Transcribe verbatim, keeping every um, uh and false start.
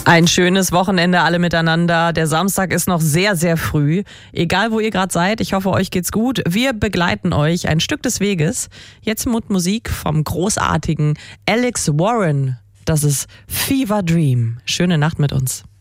Ein schönes Wochenende alle miteinander. Der Samstag ist noch sehr, sehr früh. Egal, wo ihr gerade seid, ich hoffe, euch geht's gut. Wir begleiten euch ein Stück des Weges. Jetzt mit Musik vom großartigen Alex Warren. Das ist Fever Dream. Schöne Nacht mit uns.